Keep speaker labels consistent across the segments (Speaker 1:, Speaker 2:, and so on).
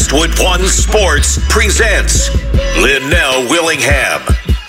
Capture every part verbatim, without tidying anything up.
Speaker 1: Westwood One Sports presents Linnell Willingham.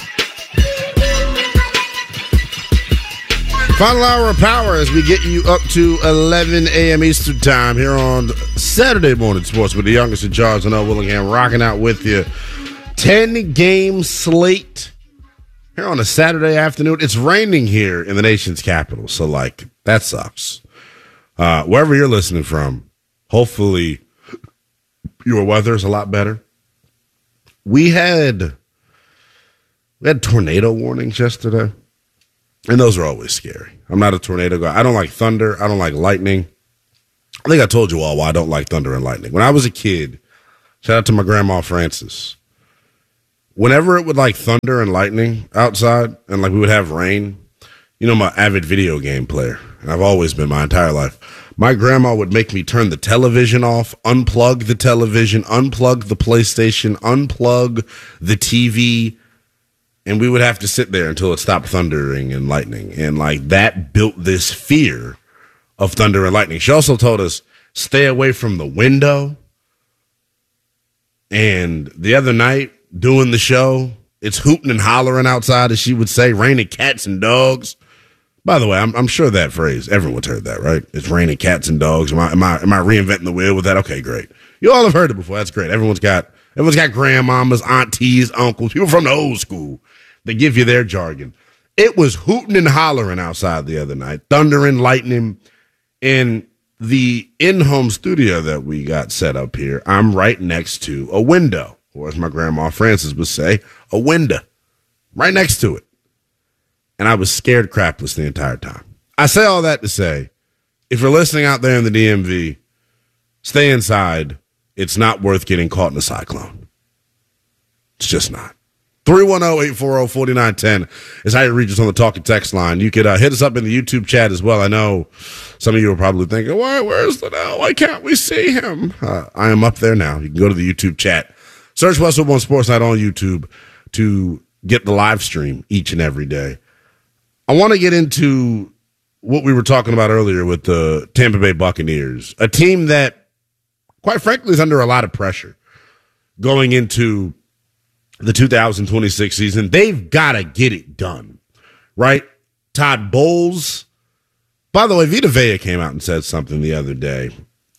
Speaker 2: Final hour of power as we get you up to eleven a.m. Eastern time here on Saturday Morning Sports with the youngest in charge, Linnell Willingham, rocking out with you. ten-game slate here on a Saturday afternoon. It's raining here in the nation's capital, so, like, that sucks. Uh, wherever you're listening from, hopefully your weather is a lot better. We had, we had tornado warnings yesterday. And those are always scary. I'm not a tornado guy. I don't like thunder. I don't like lightning. I think I told you all why I don't like thunder and lightning. When I was a kid, shout out to my grandma Frances, whenever it would like thunder and lightning outside and like we would have rain, you know, I'm an avid video game player, and I've always been my entire life. My grandma would make me turn the television off, unplug the television, unplug the PlayStation, unplug the T V, and we would have to sit there until it stopped thundering and lightning. And, like, that built this fear of thunder and lightning. She also told us, stay away from the window. And the other night, doing the show, it's hooting and hollering outside, as she would say, raining cats and dogs. By the way, I'm, I'm sure that phrase, everyone's heard that, right? It's raining cats and dogs. Am I, am I, am I reinventing the wheel with that? Okay, great. You all have heard it before. That's great. Everyone's got, everyone's got grandmamas, aunties, uncles, people from the old school. They give you their jargon. It was hooting and hollering outside the other night, thundering, lightning. In the in-home studio that we got set up here, I'm right next to a window, or as my grandma Frances would say, a window, right next to it. And I was scared crapless the entire time. I say all that to say, if you're listening out there in the D M V, stay inside. It's not worth getting caught in a cyclone. It's just not. three one zero, eight four zero, four nine one zero is how you reach us on the talk and text line. You could uh, hit us up in the YouTube chat as well. I know some of you are probably thinking, why, where's Linnell? Why can't we see him? Uh, I am up there now. You can go to the YouTube chat. Search Westwood One Sports Night on YouTube to get the live stream each and every day. I want to get into what we were talking about earlier with the Tampa Bay Buccaneers, a team that, quite frankly, is under a lot of pressure going into the two thousand twenty-six season. They've got to get it done, right? Todd Bowles. By the way, Vita Vea came out and said something the other day,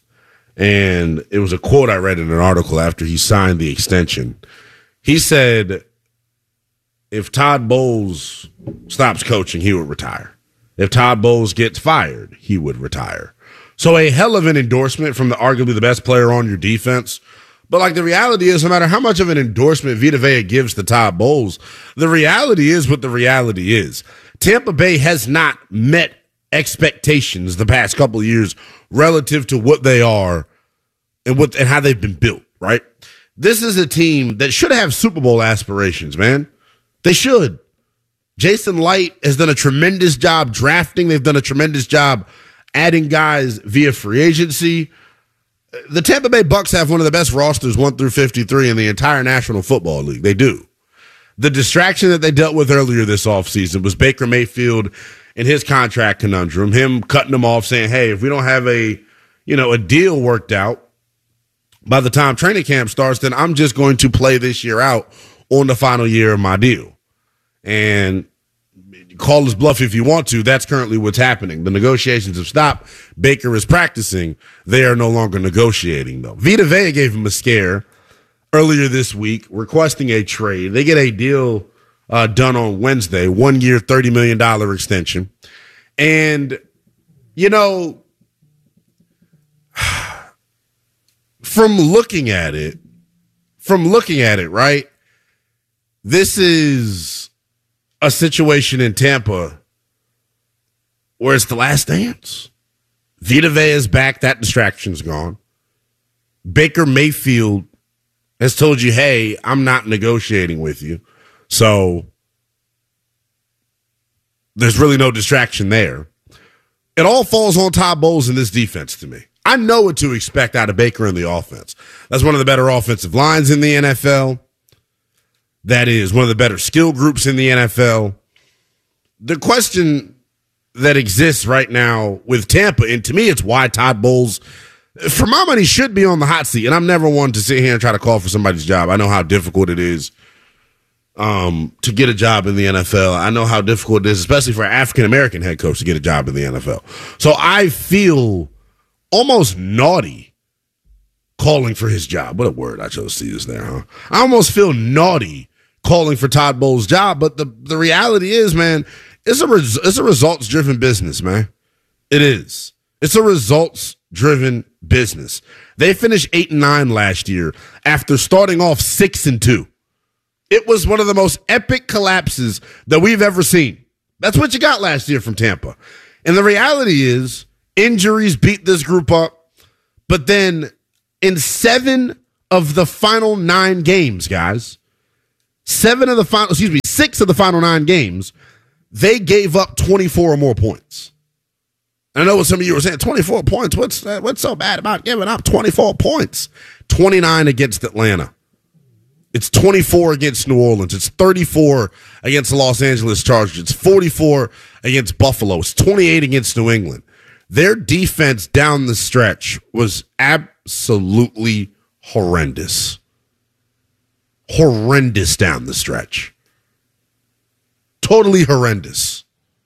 Speaker 2: and it was a quote I read in an article after he signed the extension. He said, if Todd Bowles stops coaching, he would retire. If Todd Bowles gets fired, he would retire. So a hell of an endorsement from the arguably the best player on your defense. But, like, the reality is, no matter how much of an endorsement Vita Vea gives to Todd Bowles, the reality is what the reality is. Tampa Bay has not met expectations the past couple of years relative to what they are and what and how they've been built, right? This is a team that should have Super Bowl aspirations, man. They should. Jason Light has done a tremendous job drafting. They've done a tremendous job adding guys via free agency. The Tampa Bay Bucs have one of the best rosters, one through fifty-three, in the entire National Football League. They do. The distraction that they dealt with earlier this offseason was Baker Mayfield and his contract conundrum, him cutting them off, saying, hey, if we don't have a, you know, a deal worked out by the time training camp starts, then I'm just going to play this year out on the final year of my deal. And call his bluff if you want to. That's currently what's happening. The negotiations have stopped. Baker is practicing. They are no longer negotiating, though. Vita Vea gave him a scare earlier this week, requesting a trade. They get a deal uh, done on Wednesday, one year, thirty million dollars extension. And, you know, from looking at it, from looking at it, right, this is a situation in Tampa where it's the last dance. Vita Vea is back. That distraction's gone. Baker Mayfield has told you, hey, I'm not negotiating with you. So there's really no distraction there. It all falls on Todd Bowles in this defense to me. I know what to expect out of Baker in the offense. That's one of the better offensive lines in the N F L. That is one of the better skill groups in the N F L. The question that exists right now with Tampa, and to me it's why Todd Bowles for my money, should be on the hot seat. And I'm never one to sit here and try to call for somebody's job. I know how difficult it is um, to get a job in the N F L. I know how difficult it is, especially for an African-American head coach to get a job in the N F L. So I feel almost naughty calling for his job. What a word I chose to use there, huh? I almost feel naughty calling for Todd Bowles' job. But the, the reality is, man, it's a, res- it's a results-driven business, man. It is. It's a results-driven business. They finished eight and nine last year after starting off six and two. It was one of the most epic collapses that we've ever seen. That's what you got last year from Tampa. And the reality is, injuries beat this group up. But then in seven of the final nine games, guys, seven of the final, excuse me, six of the final nine games, they gave up twenty-four or more points. I know what some of you were saying, twenty-four points. What's uh, what's so bad about giving up twenty-four points? twenty-nine against Atlanta. It's twenty-four against New Orleans. It's thirty-four against the Los Angeles Chargers. It's forty-four against Buffalo. It's twenty-eight against New England. Their defense down the stretch was absolutely horrendous. Horrendous down the stretch. Totally horrendous.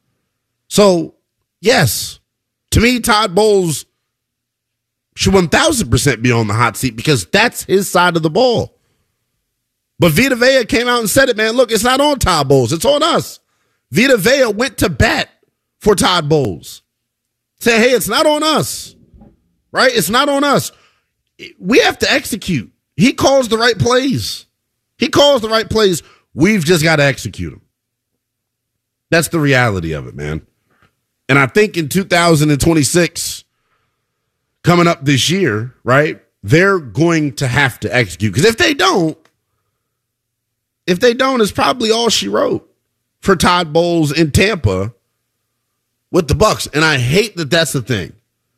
Speaker 2: So, yes. To me, Todd Bowles should one thousand percent be on the hot seat because that's his side of the ball. But Vita Vea came out and said it, man. Look, it's not on Todd Bowles. It's on us. Vita Vea went to bat for Todd Bowles. Say, hey, it's not on us. Right? It's not on us. We have to execute. He calls the right plays. He calls the right plays. We've just got to execute them. That's the reality of it, man. And I think in two thousand twenty-six, coming up this year, right, they're going to have to execute. Because if they don't, if they don't, it's probably all she wrote for Todd Bowles in Tampa with the Bucs. And I hate that that's the thing.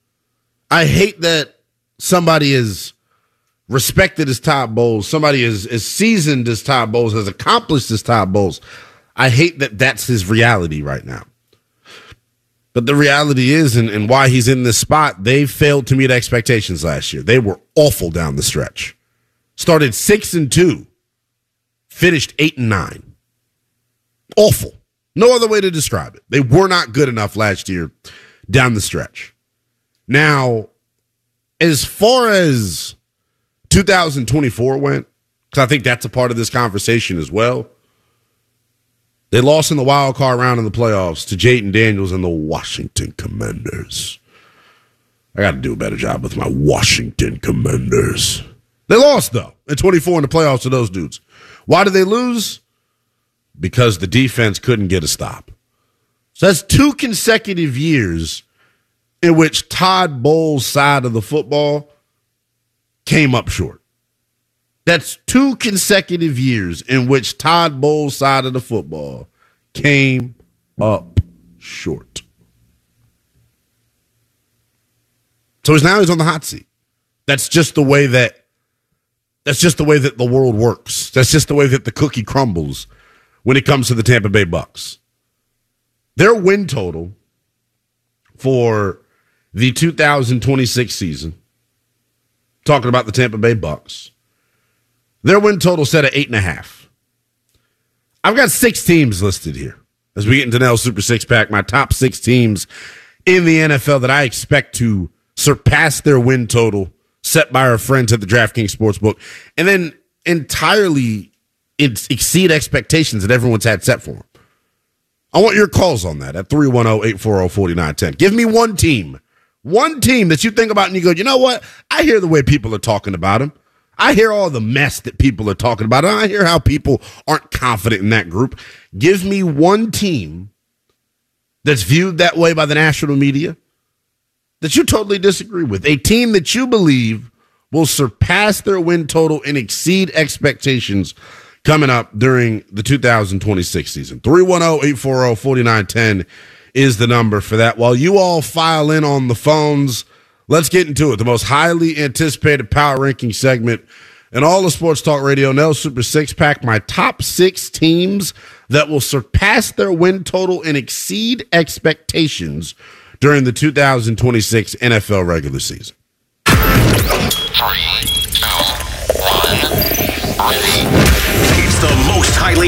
Speaker 2: I hate that somebody is respected as Todd Bowles, somebody is as seasoned as Todd Bowles, as accomplished as Todd Bowles. I hate that that's his reality right now. But the reality is, and, and why he's in this spot, they failed to meet expectations last year. They were awful down the stretch. Started six and two, finished eight and nine. Awful. No other way to describe it. They were not good enough last year down the stretch. Now, as far as two thousand twenty-four went, because I think that's a part of this conversation as well, they lost in the wild card round in the playoffs to Jayden Daniels and the Washington Commanders. I got to do a better job with my Washington Commanders. They lost, though, in twenty-four in the playoffs to those dudes. Why did they lose? Because the defense couldn't get a stop. So that's two consecutive years in which Todd Bowles' side of the football came up short. That's two consecutive years in which Todd Bowles' side of the football came up short. So he's now he's on the hot seat. That's just the way that that's just the way that the world works. That's just the way that the cookie crumbles when it comes to the Tampa Bay Bucs. Their win total for the two thousand twenty-six season, talking about the Tampa Bay Bucs, their win total set at eight and a half. I've got six teams listed here as we get into Nell's Super Six Pack. My top six teams in the N F L that I expect to surpass their win total set by our friends at the DraftKings Sportsbook, and then entirely exceed expectations that everyone's had set for them. I want your calls on that at three one zero, eight four zero, four nine one zero. Give me one team, one team that you think about and you go, you know what? I hear the way people are talking about him. I hear all the mess that people are talking about. And I hear how people aren't confident in that group. Give me one team that's viewed that way by the national media that you totally disagree with. A team that you believe will surpass their win total and exceed expectations coming up during the two thousand twenty-six season. three one zero, eight four zero, four nine one zero is the number for that. While you all file in on the phones, let's get into it. The most highly anticipated power ranking segment in all of sports talk radio, Nell's Super Six Pack. My top six teams that will surpass their win total and exceed expectations during the two thousand twenty-six N F L regular season.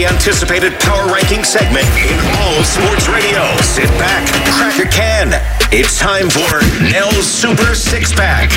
Speaker 1: anticipated power ranking segment in all sports radio. Sit back, crack a can. It's time for Nell's Super Six Pack.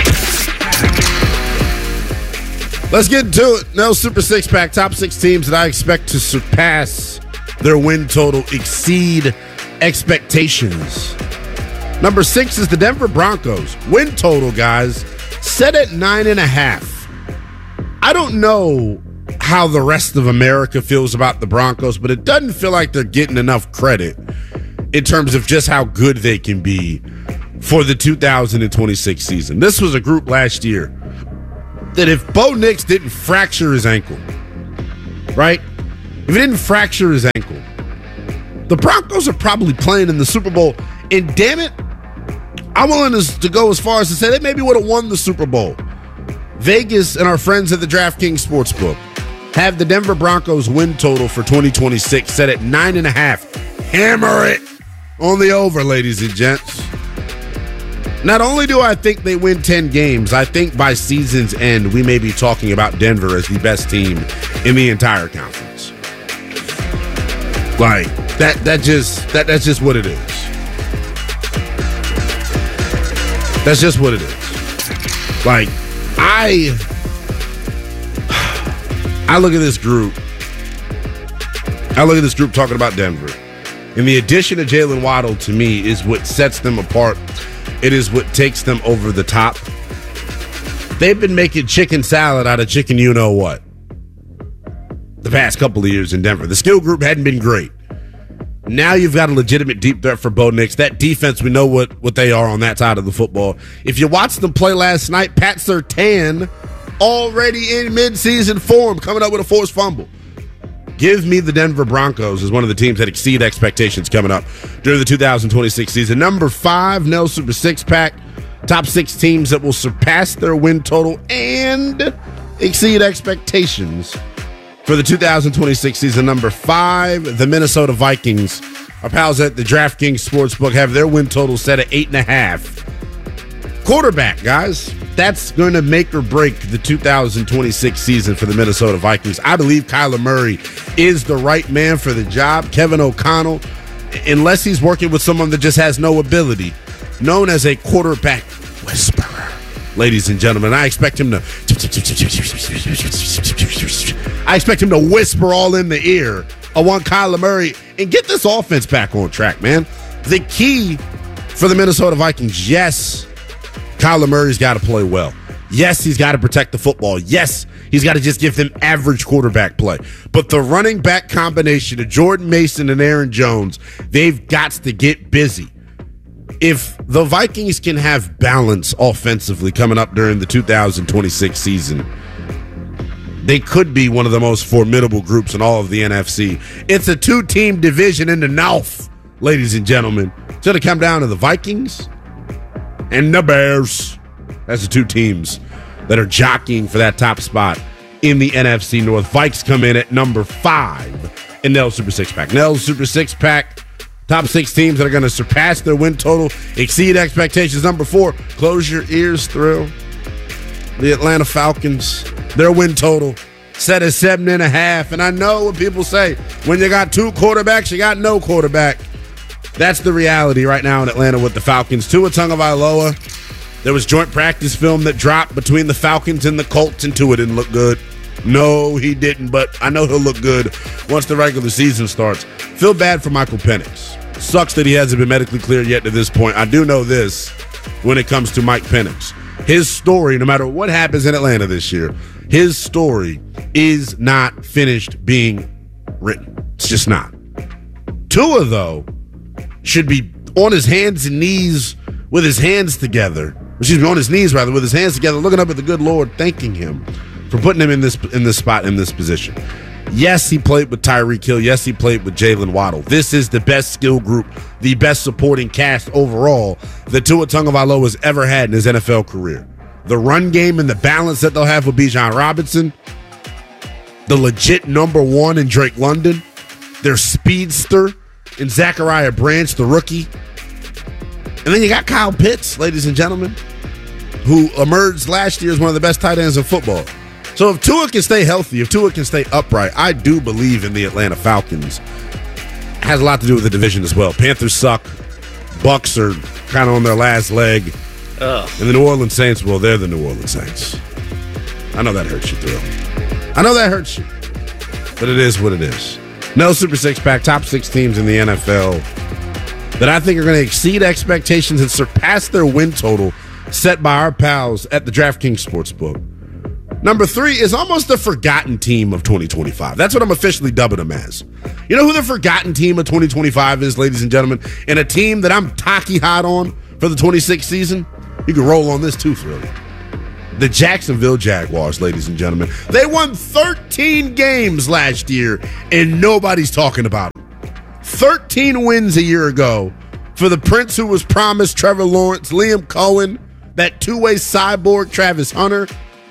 Speaker 2: Let's get into it. Nell's Super Six Pack. Top six teams that I expect to surpass their win total, exceed expectations. Number six is the Denver Broncos. Win total, guys, set at nine and a half. I don't know how the rest of America feels about the Broncos, but it doesn't feel like they're getting enough credit in terms of just how good they can be for the two thousand twenty-six season. This was a group last year that if Bo Nix didn't fracture his ankle, right? If he didn't fracture his ankle, the Broncos are probably playing in the Super Bowl. And damn it, I'm willing to, to go as far as to say they maybe would have won the Super Bowl. Vegas and our friends at the DraftKings Sportsbook have the Denver Broncos win total for twenty twenty-six set at nine and a half. Hammer it on the over, ladies and gents. Not only do I think they win ten games, I think by season's end, we may be talking about Denver as the best team in the entire conference. Like, that that just that that's just what it is. That's just what it is. Like, I I look at this group. I look at this group talking about Denver. And the addition of Jalen Waddle, to me, is what sets them apart. It is what takes them over the top. They've been making chicken salad out of chicken you-know-what the past couple of years in Denver. The skill group hadn't been great. Now you've got a legitimate deep threat for Bo Nix. That defense, we know what, what they are on that side of the football. If you watched them play last night, Pat Surtain already in midseason form, coming up with a forced fumble. Give me the Denver Broncos as one of the teams that exceed expectations coming up during the two thousand twenty-six season. Number five, Nell Super Six Pack. Top six teams that will surpass their win total and exceed expectations for the two thousand twenty-six season. Number five, the Minnesota Vikings. Our pals at the DraftKings Sportsbook have their win total set at eight and a half. Quarterback, guys. That's going to make or break the two thousand twenty-six season for the Minnesota Vikings. I believe Kyler Murray is the right man for the job. Kevin O'Connell, unless he's working with someone that just has no ability, known as a quarterback whisperer. Ladies and gentlemen, I expect him to I expect him to whisper all in the ear. I want Kyler Murray and get this offense back on track, man. The key for the Minnesota Vikings, yes, Kyler Murray's got to play well. Yes, he's got to protect the football. Yes, he's got to just give them average quarterback play. But the running back combination of Jordan Mason and Aaron Jones, they've got to get busy. If the Vikings can have balance offensively coming up during the two thousand twenty-six season, they could be one of the most formidable groups in all of the N F C. It's a two-team division in the North, ladies and gentlemen. It's going to come down to the Vikings and the Bears. That's the two teams that are jockeying for that top spot in the N F C North. Vikes come in at number five in Nell's Super Six Pack. Nell's Super Six Pack, top six teams that are going to surpass their win total, exceed expectations. Number four, close your ears, Thrill. The Atlanta Falcons, their win total set at seven and a half. And I know what people say, when you got two quarterbacks, you got no quarterback. That's the reality right now in Atlanta with the Falcons. Tua Tagovailoa. There was joint practice film that dropped between the Falcons and the Colts, and Tua didn't look good. No, he didn't, but I know he'll look good once the regular season starts. Feel bad for Michael Penix. Sucks that he hasn't been medically cleared yet to this point. I do know this when it comes to Mike Penix. His story, no matter what happens in Atlanta this year, his story is not finished being written. It's just not. Tua, though, should be on his hands and knees with his hands together. Excuse me, on his knees, rather, with his hands together, looking up at the good Lord, thanking him for putting him in this in this spot, in this position. Yes, he played with Tyreek Hill. Yes, he played with Jalen Waddle. This is the best skill group, the best supporting cast overall that Tua Tagovailoa has ever had in his N F L career. The run game and the balance that they'll have with Bijan Robinson, the legit number one in Drake London, their speedster in Zachariah Branch, the rookie. And then you got Kyle Pitts, ladies and gentlemen, who emerged last year as one of the best tight ends in football. So if Tua can stay healthy, if Tua can stay upright, I do believe in the Atlanta Falcons. It has a lot to do with the division as well. Panthers suck. Bucks are kind of on their last leg.
Speaker 3: Ugh.
Speaker 2: And the New Orleans Saints, well, they're the New Orleans Saints. I know that hurts you, Thrill. I know that hurts you. But it is what it is. No Super Six Pack, top six teams in the N F L that I think are going to exceed expectations and surpass their win total set by our pals at the DraftKings Sportsbook. Number three is almost the forgotten team of twenty twenty-five. That's what I'm officially dubbing them as. You know who the forgotten team of twenty twenty-five is, ladies and gentlemen? And a team that I'm tacky hot on for the twenty-sixth season? You can roll on this too, Thrill. The Jacksonville Jaguars, ladies and gentlemen. They won thirteen games last year, and nobody's talking about them. thirteen wins a year ago for the prince who was promised, Trevor Lawrence, Liam Cohen, that two-way cyborg, Travis Hunter.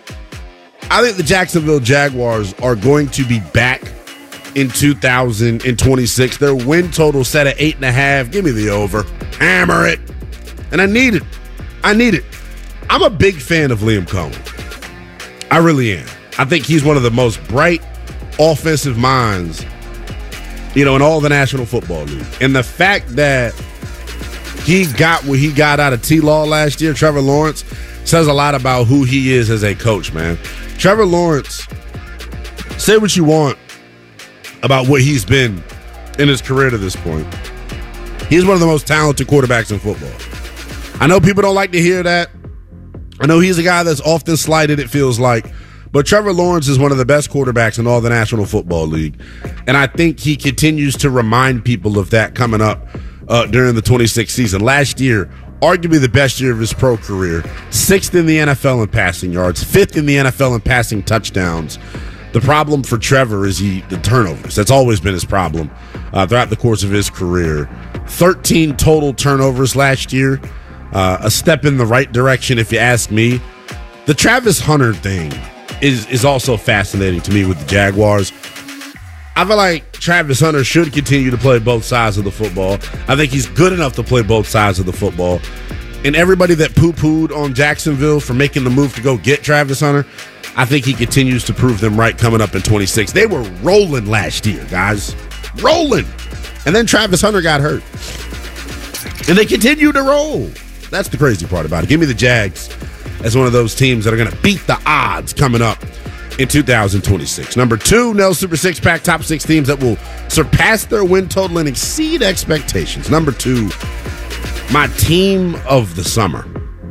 Speaker 2: I think the Jacksonville Jaguars are going to be back in two thousand twenty-six. Their win total set at eight and a half. Give me the over. Hammer it. And I need it. I need it. I'm a big fan of Liam Cohen. I really am. I think he's one of the most bright offensive minds, you know, in all the National Football League. And the fact that he got what he got out of T-Law last year, Trevor Lawrence, says a lot about who he is as a coach, man. Trevor Lawrence, say what you want about what he's been in his career to this point. He's one of the most talented quarterbacks in football. I know people don't like to hear that. I know he's a guy that's often slighted, it feels like. But Trevor Lawrence is one of the best quarterbacks in all the National Football League. And I think he continues to remind people of that coming up uh, during the twenty-sixth season. Last year, arguably the best year of his pro career. Sixth in the N F L in passing yards. Fifth in the N F L in passing touchdowns. The problem for Trevor is he the turnovers. That's always been his problem uh, throughout the course of his career. thirteen total turnovers last year. Uh, a step in the right direction, if you ask me. The Travis Hunter thing is, is also fascinating to me with the Jaguars. I feel like Travis Hunter should continue to play both sides of the football. I think he's good enough to play both sides of the football. And everybody that poo-pooed on Jacksonville for making the move to go get Travis Hunter, I think he continues to prove them right coming up in twenty-six. They were rolling last year, guys. Rolling. And then Travis Hunter got hurt. And they continue to roll. That's the crazy part about it. Give me the Jags as one of those teams that are going to beat the odds coming up in two thousand twenty-six. Number two, Nell Super Six Pack, top six teams that will surpass their win total and exceed expectations. Number two, my team of the summer.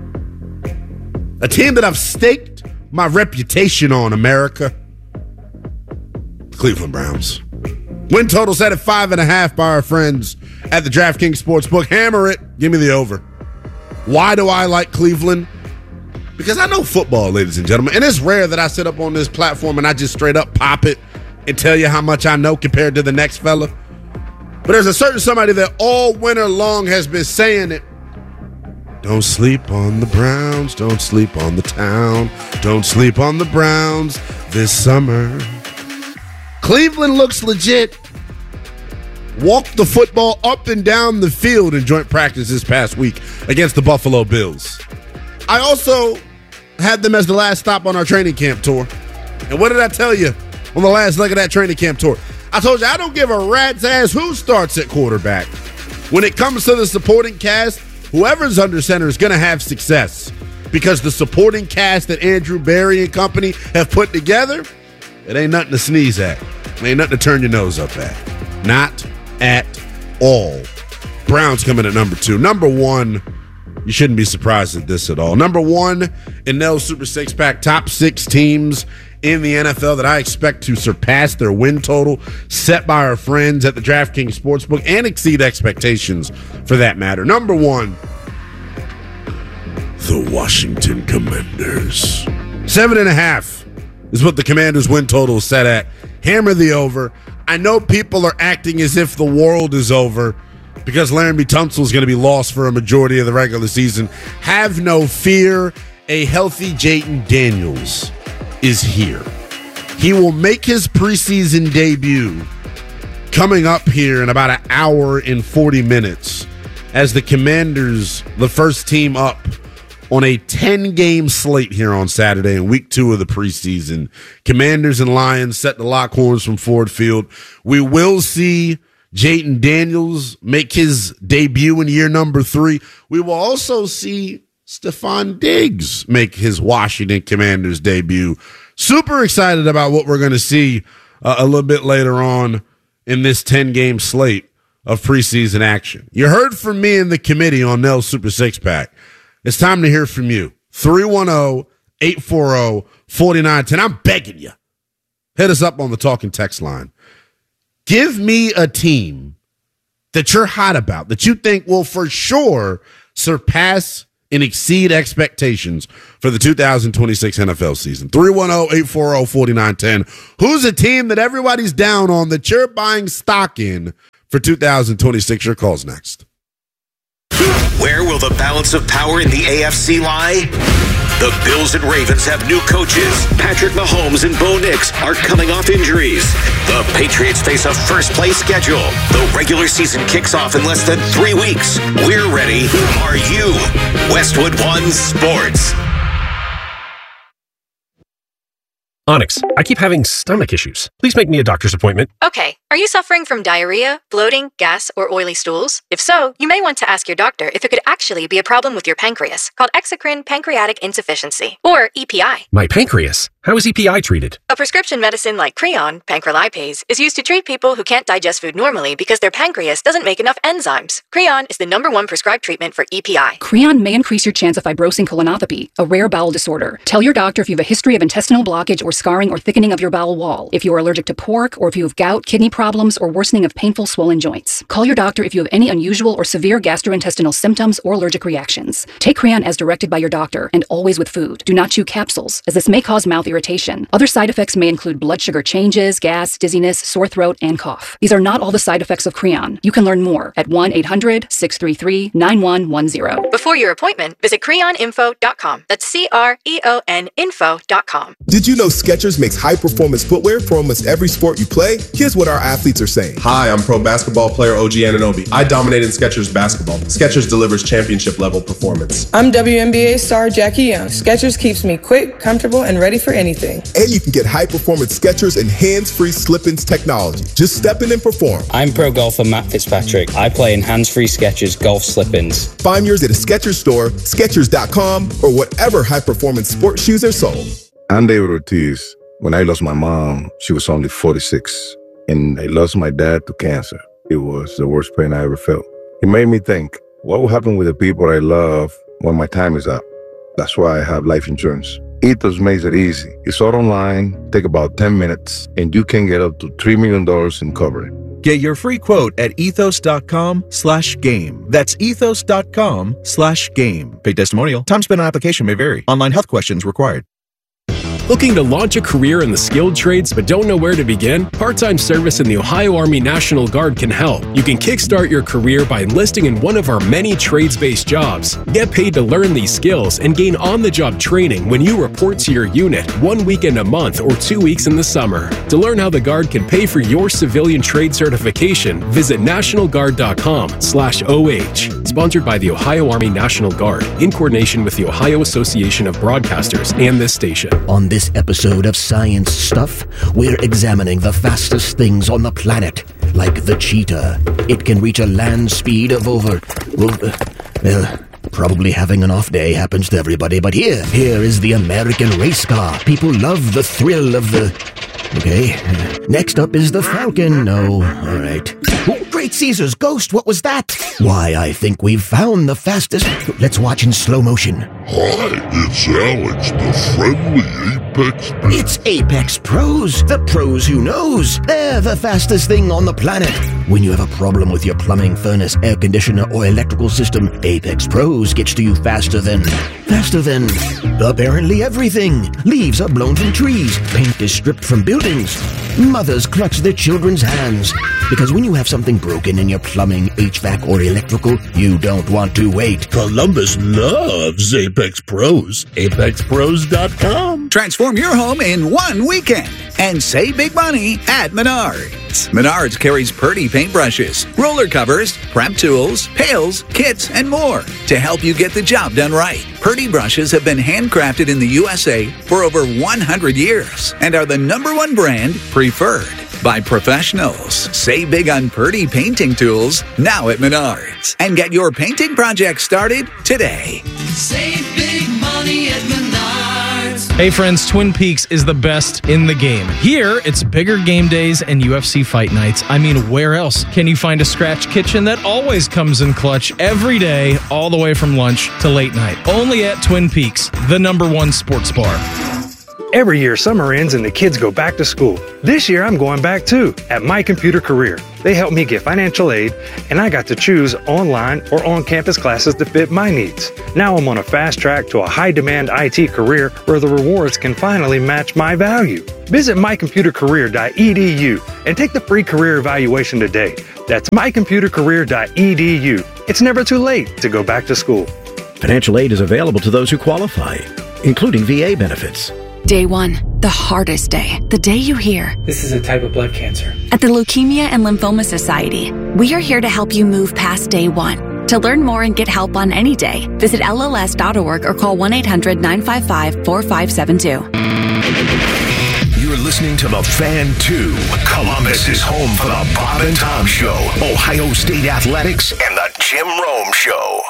Speaker 2: A team that I've staked my reputation on, America. Cleveland Browns. Win total set at five and a half by our friends at the DraftKings Sportsbook. Hammer it. Give me the over. Why do I like Cleveland? Because I know football, ladies and gentlemen. And it's rare that I sit up on this platform and I just straight up pop it and tell you how much I know compared to the next fella. But there's a certain somebody that all winter long has been saying it. Don't sleep on the Browns. Don't sleep on the town. Don't sleep on the Browns this summer. Cleveland looks legit. Walked the football up and down the field in joint practice this past week against the Buffalo Bills. I also had them as the last stop on our training camp tour. And what did I tell you on the last leg of that training camp tour? I told you I don't give a rat's ass who starts at quarterback. When it comes to the supporting cast, whoever's under center is going to have success because the supporting cast that Andrew Berry and company have put together, it ain't nothing to sneeze at. It ain't nothing to turn your nose up at. Not at all. Browns coming at number two. Number one, you shouldn't be surprised at this at all. Number one in Nell's Super Six Pack, top six teams in the N F L that I expect to surpass their win total set by our friends at the DraftKings Sportsbook and exceed expectations for that matter. Number one, the Washington Commanders. Seven and a half is what the Commanders win total is set at. Hammer the over. I know people are acting as if the world is over because Laramie Tunsil is going to be lost for a majority of the regular season. Have no fear. A healthy Jayden Daniels is here. He will make his preseason debut coming up here in about an hour and forty minutes as the Commanders, the first team up on a ten-game slate here on Saturday in week two of the preseason. Commanders and Lions set the lock horns from Ford Field. We will see Jayden Daniels make his debut in year number three. We will also see Stephon Diggs make his Washington Commanders debut. Super excited about what we're going to see uh, a little bit later on in this ten-game slate of preseason action. You heard from me and the committee on Nell's Super Six-Pack. It's time to hear from you. three one zero, eight four zero, four nine one zero. I'm begging you. Hit us up on the talking text line. Give me a team that you're hot about, that you think will for sure surpass and exceed expectations for the two thousand twenty-six N F L season. three one zero, eight four zero, four nine one zero. Who's a team that everybody's down on that you're buying stock in for two thousand twenty-six? Your call's next.
Speaker 1: Where will the balance of power in the A F C lie? The Bills and Ravens have new coaches. Patrick Mahomes and Bo Nix are coming off injuries. The Patriots face a first-place schedule. The regular season kicks off in less than three weeks. We're ready. Are you? Westwood One Sports.
Speaker 3: Onyx, I keep having stomach issues. Please make me a doctor's appointment.
Speaker 4: Okay. Are you suffering from diarrhea, bloating, gas, or oily stools? If so, you may want to ask your doctor if it could actually be a problem with your pancreas, called exocrine pancreatic insufficiency, or E P I.
Speaker 3: My pancreas? How is E P I treated?
Speaker 4: A prescription medicine like Creon, pancrelipase, is used to treat people who can't digest food normally because their pancreas doesn't make enough enzymes. Creon is the number one prescribed treatment for E P I.
Speaker 5: Creon may increase your chance of fibrosing colonopathy, a rare bowel disorder. Tell your doctor if you have a history of intestinal blockage or scarring or thickening of your bowel wall, if you are allergic to pork, or if you have gout, kidney problems, or worsening of painful swollen joints. Call your doctor if you have any unusual or severe gastrointestinal symptoms or allergic reactions. Take Creon as directed by your doctor, and always with food. Do not chew capsules, as this may cause mouth irritation. Other side effects may include blood sugar changes, gas, dizziness, sore throat, and cough. These are not all the side effects of Creon. You can learn more at one eight hundred, six three three, nine one one zero.
Speaker 4: Before your appointment, visit creon info dot com. That's C R E O N info dot com.
Speaker 6: Did you know Skechers makes high-performance footwear for almost every sport you play? Here's what our athletes are saying.
Speaker 7: Hi, I'm pro basketball player O G Anunoby. I dominate in Skechers basketball. Skechers delivers championship-level performance.
Speaker 8: I'm W N B A star Jackie Young. Skechers keeps me quick, comfortable, and ready for anything.
Speaker 6: And you can get high-performance Skechers and hands-free slip-ins technology. Just step in and perform.
Speaker 9: I'm pro golfer Matt Fitzpatrick. I play in hands-free Skechers golf slip-ins.
Speaker 6: Find yours at a Skechers store, Skechers dot com, or whatever high-performance sports shoes are sold.
Speaker 10: I'm David Ortiz. When I lost my mom, she was only forty-six, and I lost my dad to cancer. It was the worst pain I ever felt. It made me think, what will happen with the people I love when my time is up? That's why I have life insurance. Ethos makes it easy. It's all online, take about ten minutes, and you can get up to three million dollars in coverage.
Speaker 11: Get your free quote at ethos dot com slash game. That's ethos dot com slash game. Paid testimonial. Time spent on application may vary. Online health questions required.
Speaker 3: Looking to launch a career in the skilled trades but don't know where to begin? Part-time service in the Ohio Army National Guard can help. You can kickstart your career by enlisting in one of our many trades-based jobs. Get paid to learn these skills and gain on-the-job training when you report to your unit one weekend a month or two weeks in the summer. To learn how the Guard can pay for your civilian trade certification, visit national guard dot com slash O H. Sponsored by the Ohio Army National Guard in coordination with the Ohio Association of Broadcasters and this station.
Speaker 12: On this episode of Science Stuff, we're examining the fastest things on the planet, like the cheetah. It can reach a land speed of over, well, well, probably having an off day happens to everybody, but here, here is the American race car. People love the thrill of the... Okay, next up is the Falcon. No, all right. Oh, Great Caesar's ghost, what was that? Why, I think we've found the fastest... Let's watch in slow motion.
Speaker 13: Hi, it's Alex, the friendly Apex Pro.
Speaker 12: It's Apex Pros, the pros who knows. They're the fastest thing on the planet. When you have a problem with your plumbing, furnace, air conditioner, or electrical system, Apex Pros gets to you faster than... Faster than... apparently everything. Leaves are blown from trees. Paint is stripped from buildings. Mothers clutch their children's hands. Because when you have something broken in your plumbing, H V A C, or electrical, you don't want to wait.
Speaker 13: Columbus loves Apex Pros. Apex Pros dot com.
Speaker 14: Transform your home in one weekend. and save big money at Menards. Menards carries Purdy paintbrushes, roller covers, prep tools, pails, kits, and more to help you get the job done right. Purdy brushes have been handcrafted in the U S A for over one hundred years and are the number one brand preferred by professionals. Save big on Purdy painting tools now at Menards and get your painting project started today.
Speaker 15: Save big money at Menards.
Speaker 16: Hey friends, Twin Peaks is the best in the game. Here, it's bigger game days and U F C fight nights. I mean, where else can you find a scratch kitchen that always comes in clutch every day, all the way from lunch to late night? Only at Twin Peaks, the number one sports bar.
Speaker 17: Every year, summer ends and the kids go back to school. This year, I'm going back too, at My Computer Career. They helped me get financial aid, and I got to choose online or on-campus classes to fit my needs. Now I'm on a fast track to a high-demand I T career where the rewards can finally match my value. Visit my computer career dot e d u and take the free career evaluation today. That's my computer career dot e d u. It's never too late to go back to school.
Speaker 12: Financial aid is available to those who qualify, including V A benefits.
Speaker 18: Day one, the hardest day. The day you hear,
Speaker 19: "This is a type of blood cancer."
Speaker 18: At the Leukemia and Lymphoma Society, we are here to help you move past day one. To learn more and get help on any day, visit L L S dot org or call one eight hundred nine five five four five seven two.
Speaker 1: You're listening to The Fan two. Columbus is home for the Bob and Tom Show, Ohio State Athletics, and the Jim Rome Show.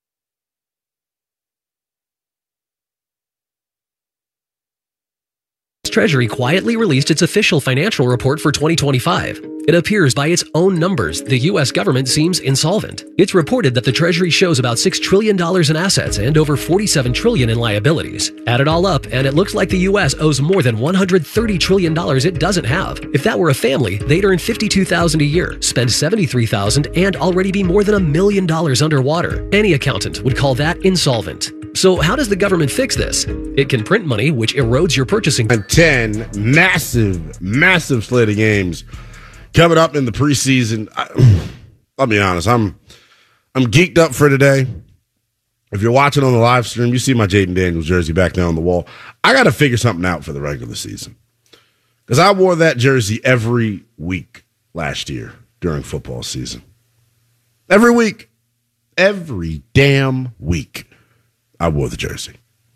Speaker 20: Treasury quietly released its official financial report for twenty twenty-five. It appears by its own numbers the U S government seems insolvent. It's reported that the Treasury shows about six trillion dollars in assets and over forty-seven trillion dollars in liabilities. Add it all up, and it looks like the U S owes more than one hundred thirty trillion dollars it doesn't have. If that were a family, they'd earn fifty-two thousand dollars a year, spend seventy-three thousand dollars, and already be more than a million dollars underwater. Any accountant would call that insolvent. So how does the government fix this? It can print money, which erodes your purchasing.
Speaker 2: And ten massive, massive slate of games coming up in the preseason. I, I'll be honest, I'm I'm geeked up for today. If you're watching on the live stream, you see my Jaden Daniels jersey back there on the wall. I got to figure something out for the regular season because I wore that jersey every week last year during football season. Every week. Every damn week. I wore the jersey.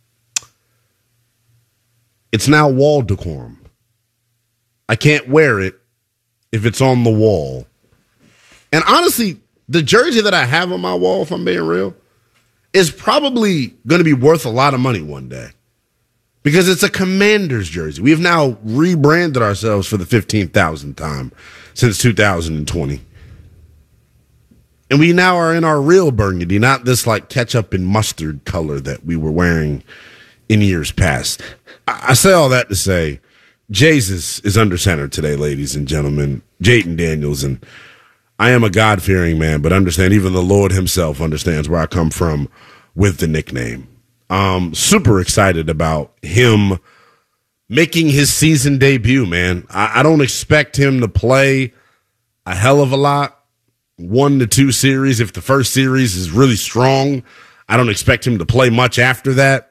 Speaker 2: It's now wall decorum. I can't wear it if it's on the wall. And honestly, the jersey that I have on my wall, if I'm being real, is probably going to be worth a lot of money one day because it's a Commanders jersey. We have now rebranded ourselves for the fifteen thousandth time since two thousand twenty. And we now are in our real burgundy, not this like ketchup and mustard color that we were wearing in years past. I, I say all that to say, Jesus is under center today, ladies and gentlemen. Jaden Daniels, and I am a God-fearing man, but understand even the Lord himself understands where I come from with the nickname. Um, super excited about him making his season debut, man. I, I don't expect him to play a hell of a lot. One to two series. If the first series is really strong, I don't expect him to play much after that.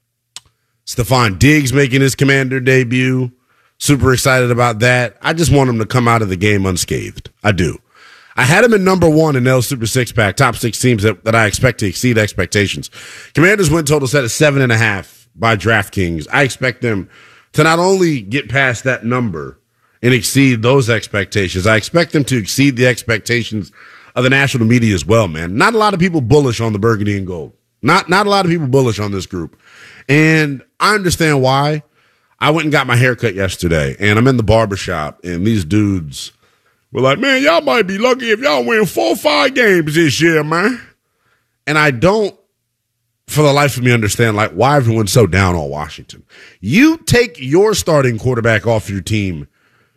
Speaker 2: Stephon Diggs making his Commander debut. Super excited about that. I just want him to come out of the game unscathed. I do. I had him in number one in L Super Six Pack, top six teams that, that I expect to exceed expectations. Commanders win total set at seven and a half by DraftKings. I expect them to not only get past that number and exceed those expectations, I expect them to exceed the expectations of the national media as well, man. Not a lot of people bullish on the burgundy and gold. Not, not a lot of people bullish on this group. And I understand why. I went and got my hair cut yesterday, and I'm in the barbershop, and these dudes were like, man, y'all might be lucky if y'all win four or five games this year, man. And I don't, for the life of me, understand, like, why everyone's so down on Washington. You take your starting quarterback off your team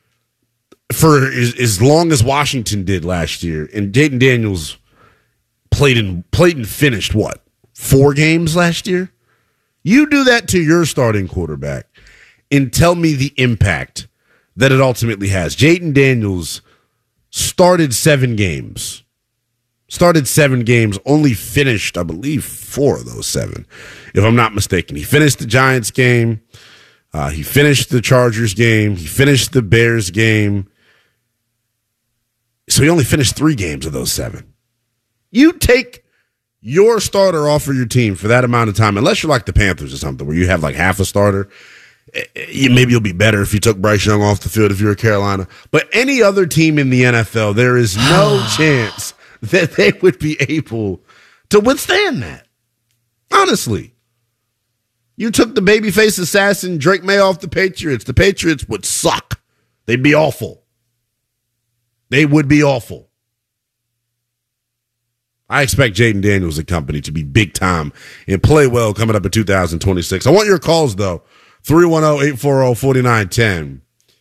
Speaker 2: for as, as long as Washington did last year, and Jaden Daniels played and played and finished, what, four games last year? You do that to your starting quarterback and tell me the impact that it ultimately has. Jaden Daniels started seven games. Started seven games, only finished, I believe, four of those seven, if I'm not mistaken. He finished the Giants game. Uh, he finished the Chargers game. He finished the Bears game. So he only finished three games of those seven. You take your starter off of your team for that amount of time, unless you're like the Panthers or something, where you have like half a starter. Maybe you'll be better if you took Bryce Young off the field if you're Carolina. But any other team in the N F L, there is no chance that they would be able to withstand that. Honestly. You took the babyface assassin Drake May off the Patriots. The Patriots would suck. They'd be awful. They would be awful. I expect Jaden Daniels and company to be big time and play well coming up in two thousand twenty-six. I want your calls, though. three one zero, eight four zero, four nine one zero.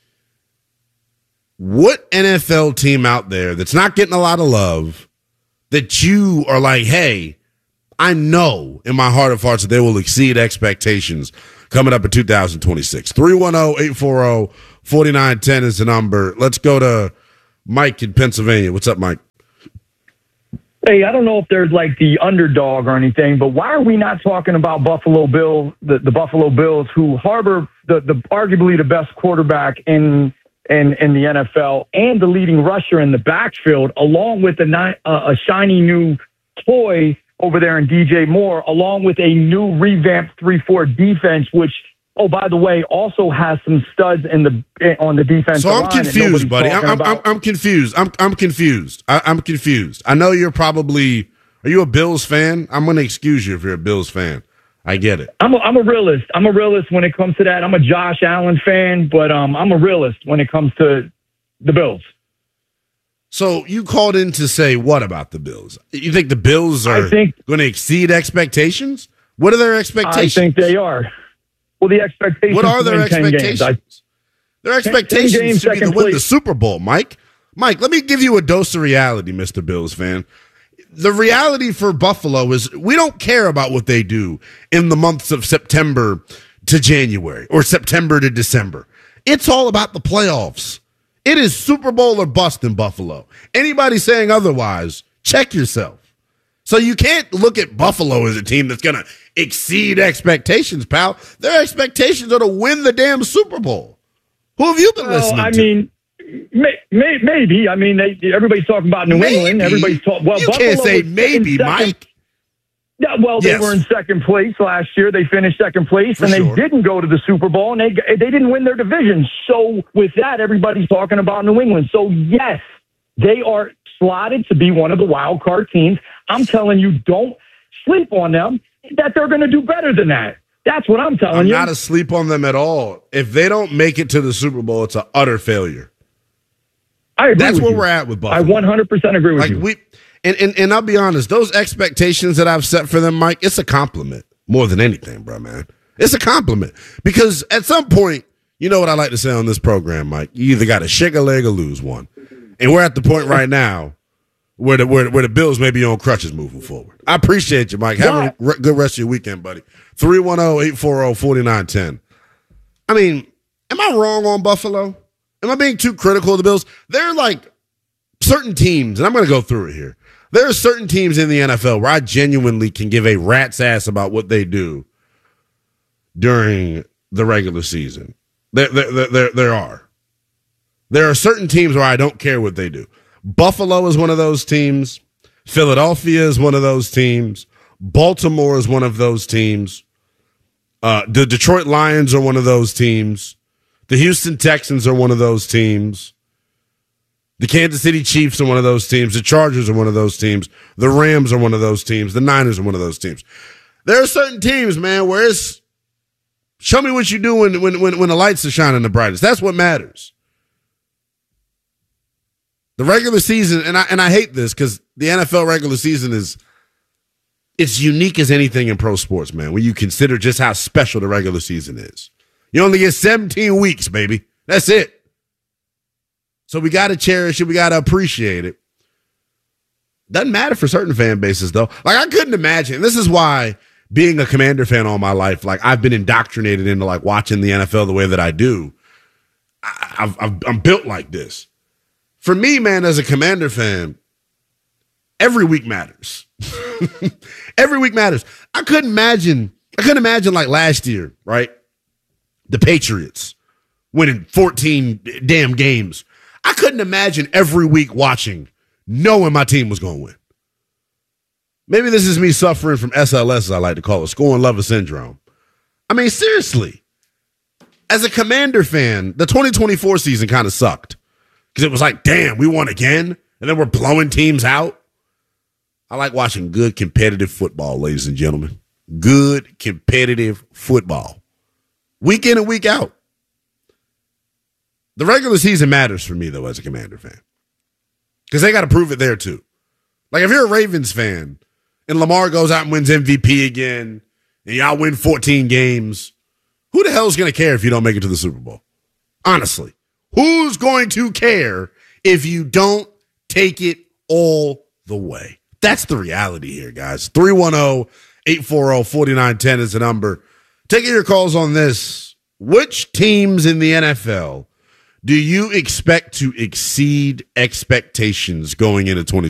Speaker 2: What N F L team out there that's not getting a lot of love that you are like, hey, I know in my heart of hearts that they will exceed expectations coming up in two thousand twenty-six? three one zero, eight four zero, four nine one zero is the number. Let's go to Mike in Pennsylvania. What's up, Mike?
Speaker 19: Hey, I don't know if there's like the underdog or anything, but why are we not talking about Buffalo Bills, the, the Buffalo Bills, who harbor the, the arguably the best quarterback in in in the N F L and the leading rusher in the backfield, along with a, ni- uh, a shiny new toy over there in D J Moore, along with a new revamped three four defense, which, oh, by the way, also has some studs in the on the defense.
Speaker 2: So I'm confused, buddy. I'm, I'm, I'm, I'm confused. I'm I'm confused. I, I'm confused. I know you're probably. Are you a Bills fan? I'm going to excuse you if you're a Bills fan. I get it.
Speaker 19: I'm a, I'm a realist. I'm a realist when it comes to that. I'm a Josh Allen fan, but um, I'm a realist when it comes to the Bills.
Speaker 2: So you called in to say what about the Bills? You think the Bills are going to exceed expectations? What are their expectations?
Speaker 19: I think they are. Well, the expectations.
Speaker 2: What are their expectations? I, their expectations games, should be to win place. the Super Bowl, Mike. Mike, let me give you a dose of reality, Mister Bills fan. The reality for Buffalo is we don't care about what they do in the months of September to January or September to December. It's all about the playoffs. It is Super Bowl or bust in Buffalo. Anybody saying otherwise, check yourself. So you can't look at Buffalo as a team that's going to exceed expectations, pal. Their expectations are to win the damn Super Bowl. Who have you been
Speaker 19: well,
Speaker 2: listening
Speaker 19: I
Speaker 2: to?
Speaker 19: I mean, may, may, maybe. I mean, they, everybody's talking about New
Speaker 2: maybe.
Speaker 19: England. Everybody's talking. Well,
Speaker 2: you
Speaker 19: Buffalo
Speaker 2: can't say maybe, Mike.
Speaker 19: Yeah, well, they
Speaker 2: yes.
Speaker 19: were in second place last year. They finished second place,
Speaker 2: For
Speaker 19: and they
Speaker 2: sure.
Speaker 19: didn't go to the Super Bowl, and they they didn't win their division. So with that, everybody's talking about New England. So yes, they are slotted to be one of the wild card teams. I'm telling you, don't sleep on them. That they're going to do better than that. That's what I'm telling
Speaker 2: I'm
Speaker 19: you.
Speaker 2: not asleep on them at all. If they don't make it to the Super Bowl, it's an utter failure.
Speaker 19: I agree.
Speaker 2: That's
Speaker 19: with
Speaker 2: where
Speaker 19: you.
Speaker 2: we're at with Buffalo.
Speaker 19: I one hundred percent agree with
Speaker 2: like
Speaker 19: you.
Speaker 2: We, and, and and I'll be honest, those expectations that I've set for them, Mike, it's a compliment more than anything, bro, man. It's a compliment because at some point, you know what I like to say on this program, Mike. You either got to shake a leg or lose one, and we're at the point right now where the where, where the Bills may be on crutches moving forward. I appreciate you, Mike. Have yeah. a re- good rest of your weekend, buddy. three one zero, eight four zero, four nine one zero. I mean, am I wrong on Buffalo? Am I being too critical of the Bills? They're like certain teams, and I'm going to go through it here. There are certain teams in the N F L where I genuinely can give a rat's ass about what they do during the regular season. There, there, there, there are. There are certain teams where I don't care what they do. Buffalo is one of those teams. Philadelphia is one of those teams. Baltimore is one of those teams. Uh, the Detroit Lions are one of those teams. The Houston Texans are one of those teams. The Kansas City Chiefs are one of those teams. The Chargers are one of those teams. The Rams are one of those teams. The Niners are one of those teams. There are certain teams, man, where it's show me what you do when when when, when the lights are shining the brightest. That's what matters. The regular season, and I and I hate this because the N F L regular season is it's unique as anything in pro sports, man, when you consider just how special the regular season is. You only get seventeen weeks, baby. That's it. So we got to cherish it. We got to appreciate it. Doesn't matter for certain fan bases, though. Like, I couldn't imagine. This is why being a Commander fan all my life, like, I've been indoctrinated into, like, watching the N F L the way that I do. I, I've, I've, I'm built like this. For me, man, as a Commander fan, every week matters. Every week matters. I couldn't imagine, I couldn't imagine, like, last year, right? the Patriots winning fourteen damn games. I couldn't imagine every week watching, knowing my team was going to win. Maybe this is me suffering from S L S, as I like to call it, scoring lover syndrome. I mean, seriously, as a Commander fan, the twenty twenty-four season kind of sucked because it was like, damn, we won again, and then we're blowing teams out. I like watching good competitive football, ladies and gentlemen. Good competitive football. Week in and week out. The regular season matters for me, though, as a Commander fan. Because they got to prove it there, too. Like, if you're a Ravens fan and Lamar goes out and wins M V P again and y'all win fourteen games, who the hell is going to care if you don't make it to the Super Bowl? Honestly. Who's going to care if you don't take it all the way? That's the reality here, guys. three one zero, eight four zero, four nine one zero is the number. Taking your calls on this. Which teams in the N F L do you expect to exceed expectations going into twenty